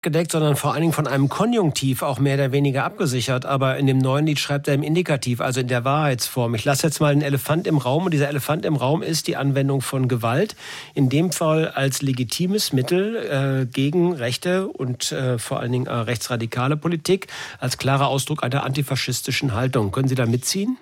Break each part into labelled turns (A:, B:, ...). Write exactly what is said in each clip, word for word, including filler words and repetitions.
A: Gedeckt, sondern vor allen Dingen von einem Konjunktiv auch mehr oder weniger abgesichert. Aber in dem neuen Lied schreibt er im Indikativ, also in der Wahrheitsform. Ich lasse jetzt mal einen Elefant im Raum und dieser Elefant im Raum ist die Anwendung von Gewalt. In dem Fall als legitimes Mittel äh, gegen rechte und äh, vor allen Dingen äh, rechtsradikale Politik, als klarer Ausdruck einer antifaschistischen Haltung. Können Sie da mitziehen?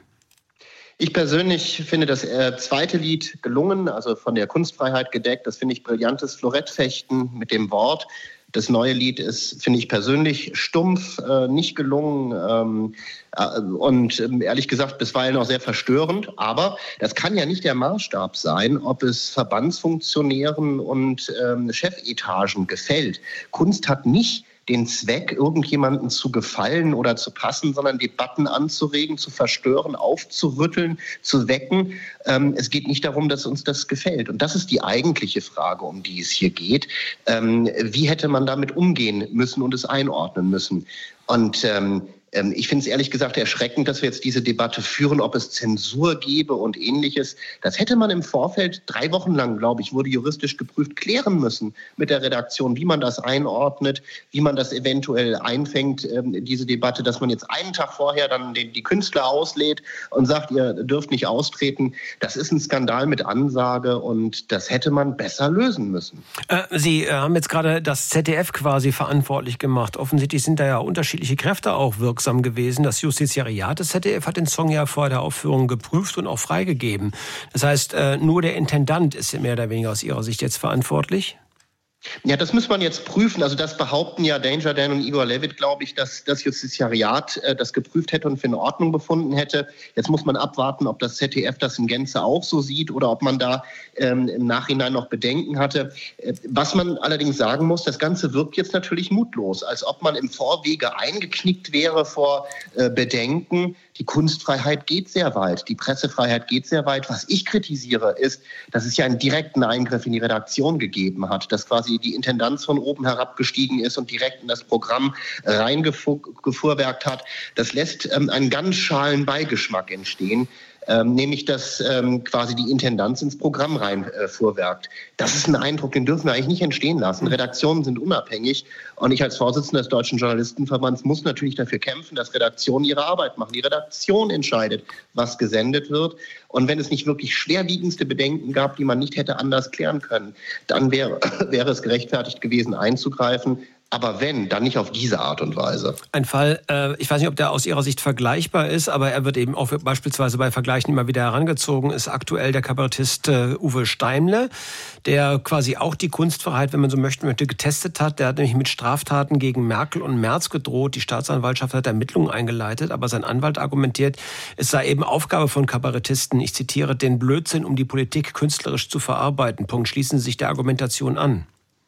B: Ich persönlich finde das äh, zweite Lied gelungen, also von der Kunstfreiheit gedeckt. Das finde ich brillantes Florettfechten mit dem Wort. Das neue Lied ist, finde ich persönlich, stumpf, äh, nicht gelungen ähm, äh, und äh, ehrlich gesagt bisweilen auch sehr verstörend. Aber das kann ja nicht der Maßstab sein, ob es Verbandsfunktionären und ähm, Chefetagen gefällt. Kunst hat nicht den Zweck, irgendjemandem zu gefallen oder zu passen, sondern Debatten anzuregen, zu verstören, aufzurütteln, zu wecken. Ähm, es geht nicht darum, dass uns das gefällt. Und das ist die eigentliche Frage, um die es hier geht. Ähm, wie hätte man damit umgehen müssen und es einordnen müssen? Und ähm, ich finde es ehrlich gesagt erschreckend, dass wir jetzt diese Debatte führen, ob es Zensur gäbe und Ähnliches. Das hätte man im Vorfeld drei Wochen lang, glaube ich, wurde juristisch geprüft, klären müssen mit der Redaktion, wie man das einordnet, wie man das eventuell einfängt, diese Debatte, dass man jetzt einen Tag vorher dann die, die Künstler auslädt und sagt, ihr dürft nicht austreten. Das ist ein Skandal mit Ansage und das hätte man besser lösen müssen.
A: Äh, Sie äh, haben jetzt gerade das Z D F quasi verantwortlich gemacht. Offensichtlich sind da ja unterschiedliche Kräfte auch wirksam gewesen. Das Justiziariat des Z D F hat den Song ja vor der Aufführung geprüft und auch freigegeben. Das heißt, nur der Intendant ist mehr oder weniger aus Ihrer Sicht jetzt verantwortlich?
B: Ja, das muss man jetzt prüfen. Also das behaupten ja Danger Dan und Igor Levit, glaube ich, dass das Justiziariat äh, das geprüft hätte und für in Ordnung befunden hätte. Jetzt muss man abwarten, ob das Z D F das in Gänze auch so sieht oder ob man da ähm, im Nachhinein noch Bedenken hatte. Äh, was man allerdings sagen muss, das Ganze wirkt jetzt natürlich mutlos, als ob man im Vorwege eingeknickt wäre vor äh, Bedenken. Die Kunstfreiheit geht sehr weit, die Pressefreiheit geht sehr weit. Was ich kritisiere, ist, dass es ja einen direkten Eingriff in die Redaktion gegeben hat, dass quasi die Intendanz von oben herabgestiegen ist und direkt in das Programm reingefuhrwerkt hat. Das lässt ähm, einen ganz schalen Beigeschmack entstehen. Ähm, nämlich, dass ähm, quasi die Intendanz ins Programm reinfuhrwerkt. Äh, das ist ein Eindruck, den dürfen wir eigentlich nicht entstehen lassen. Redaktionen sind unabhängig und ich als Vorsitzender des Deutschen Journalistenverbands muss natürlich dafür kämpfen, dass Redaktionen ihre Arbeit machen. Die Redaktion entscheidet, was gesendet wird. Und wenn es nicht wirklich schwerwiegendste Bedenken gab, die man nicht hätte anders klären können, dann wäre, wäre es gerechtfertigt gewesen, einzugreifen. Aber wenn, dann nicht auf diese Art und Weise.
A: Ein Fall, äh, ich weiß nicht, ob der aus Ihrer Sicht vergleichbar ist, aber er wird eben auch beispielsweise bei Vergleichen immer wieder herangezogen, ist aktuell der Kabarettist äh, Uwe Steimle, der quasi auch die Kunstfreiheit, wenn man so möchte, möchte, getestet hat. Der hat nämlich mit Straftaten gegen Merkel und Merz gedroht. Die Staatsanwaltschaft hat Ermittlungen eingeleitet, aber sein Anwalt argumentiert, es sei eben Aufgabe von Kabarettisten, ich zitiere, den Blödsinn, um die Politik künstlerisch zu verarbeiten. Punkt. Schließen Sie sich der Argumentation an.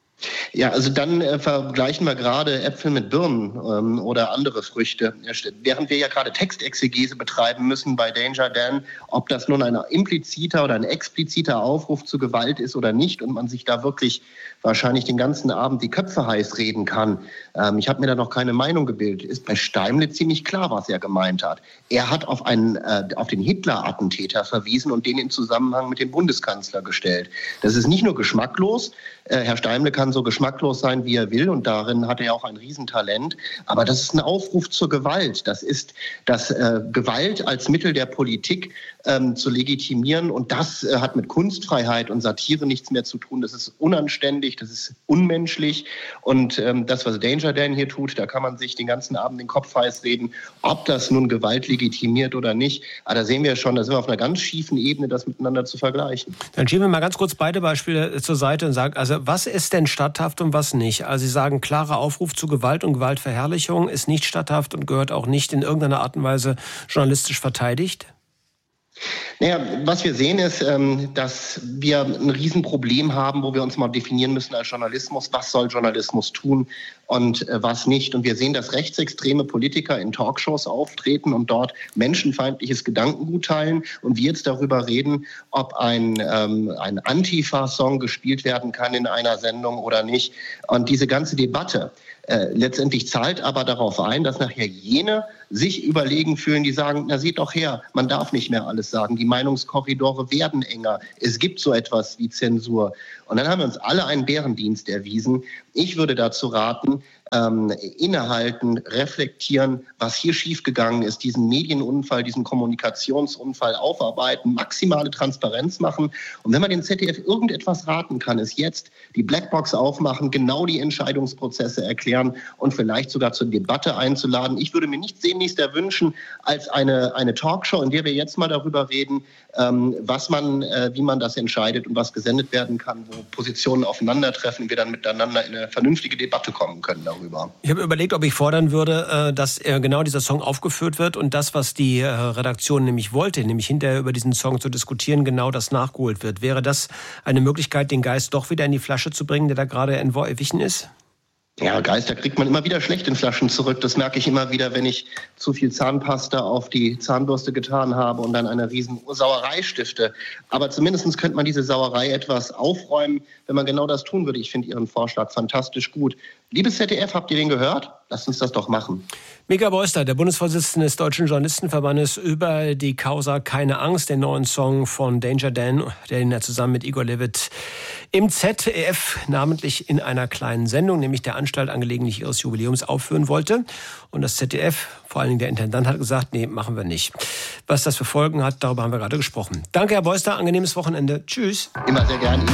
B: Ja, also dann äh, vergleichen wir gerade Äpfel mit Birnen ähm, oder andere Früchte. Während wir ja gerade Textexegese betreiben müssen bei Danger Dan, ob das nun ein impliziter oder ein expliziter Aufruf zu Gewalt ist oder nicht und man sich da wirklich wahrscheinlich den ganzen Abend die Köpfe heiß reden kann. Ähm, ich habe mir da noch keine Meinung gebildet. Ist bei Steimle ziemlich klar, was er gemeint hat. Er hat auf, einen, äh, auf den Hitler-Attentäter verwiesen und den in Zusammenhang mit dem Bundeskanzler gestellt. Das ist nicht nur geschmacklos. Äh, Herr Steimle kann so geschmacklos sein, wie er will und darin hat er auch ein Riesentalent. Aber das ist ein Aufruf zur Gewalt. Das ist das äh, Gewalt als Mittel der Politik ähm, zu legitimieren und das äh, hat mit Kunstfreiheit und Satire nichts mehr zu tun. Das ist unanständig, das ist unmenschlich und ähm, das, was Danger Dan hier tut, da kann man sich den ganzen Abend den Kopf heiß reden, ob das nun Gewalt legitimiert oder nicht. Aber da sehen wir schon, da sind wir auf einer ganz schiefen Ebene, das miteinander zu vergleichen.
A: Dann schieben wir mal ganz kurz beide Beispiele zur Seite und sagen, also was ist denn statthaft und was nicht? Also Sie sagen, klarer Aufruf zu Gewalt und Gewaltverherrlichung ist nicht statthaft und gehört auch nicht in irgendeiner Art und Weise journalistisch verteidigt?
B: Naja, was wir sehen ist, dass wir ein Riesenproblem haben, wo wir uns mal definieren müssen als Journalismus, was soll Journalismus tun und was nicht. Und wir sehen, dass rechtsextreme Politiker in Talkshows auftreten und dort menschenfeindliches Gedankengut teilen und wir jetzt darüber reden, ob ein, ähm, ein Antifa-Song gespielt werden kann in einer Sendung oder nicht. Und diese ganze Debatte äh, letztendlich zahlt aber darauf ein, dass nachher jene sich überlegen fühlen, die sagen, na seht doch her, man darf nicht mehr alles sagen, die Meinungskorridore werden enger, es gibt so etwas wie Zensur. Und dann haben wir uns alle einen Bärendienst erwiesen. Ich würde dazu raten, ähm, innehalten, reflektieren, was hier schiefgegangen ist, diesen Medienunfall, diesen Kommunikationsunfall aufarbeiten, maximale Transparenz machen. Und wenn man dem Z D F irgendetwas raten kann, ist jetzt die Blackbox aufmachen, genau die Entscheidungsprozesse erklären und vielleicht sogar zur Debatte einzuladen. Ich würde mir nichts sehnlichster wünschen als eine, eine Talkshow, in der wir jetzt mal darüber reden, ähm, was man, äh, wie man das entscheidet und was gesendet werden kann, wo Positionen aufeinandertreffen und wir dann miteinander in eine vernünftige Debatte kommen können darüber.
A: Ich habe überlegt, ob ich fordern würde, dass genau dieser Song aufgeführt wird und das, was die Redaktion nämlich wollte, nämlich hinterher über diesen Song zu diskutieren, genau das nachgeholt wird. Wäre das eine Möglichkeit, den Geist doch wieder in die Flasche zu bringen, der da gerade entwichen ist?
B: Ja, Geister kriegt man immer wieder schlecht in Flaschen zurück. Das merke ich immer wieder, wenn ich zu viel Zahnpasta auf die Zahnbürste getan habe und dann eine riesen Sauerei stifte. Aber zumindest könnte man diese Sauerei etwas aufräumen, wenn man genau das tun würde. Ich finde Ihren Vorschlag fantastisch gut. Liebes Z D F, habt ihr den gehört? Lasst uns das doch machen.
A: Mika Beuster, der Bundesvorsitzende des Deutschen Journalistenverbandes, über die Causa Keine Angst, den neuen Song von Danger Dan, den er zusammen mit Igor Levit im Z D F namentlich in einer kleinen Sendung, nämlich der Anstalt angelegentlich ihres Jubiläums, aufführen wollte. Und das Z D F, vor allen Dingen der Intendant, hat gesagt, nee, machen wir nicht. Was das für Folgen hat, darüber haben wir gerade gesprochen. Danke, Herr Beuster, angenehmes Wochenende. Tschüss.
B: Immer sehr gerne.